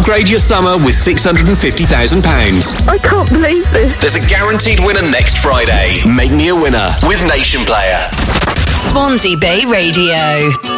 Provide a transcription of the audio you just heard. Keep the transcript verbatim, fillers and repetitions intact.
Upgrade your summer with six hundred fifty thousand pounds. I can't believe this. There's a guaranteed winner next Friday. Make me a winner with Nation Player. Swansea Bay Radio.